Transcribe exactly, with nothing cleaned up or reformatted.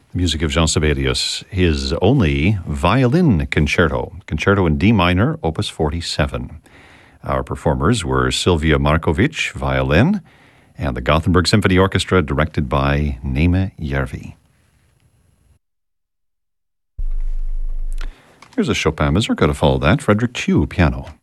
Music of Jean Sibelius, his only violin concerto, Concerto in D minor, Opus forty-seven. Our performers were Sylvia Markovic, violin, and the Gothenburg Symphony Orchestra, directed by Neeme Järvi. Here's a Chopin mazurka to follow that, Frederick Chew, piano.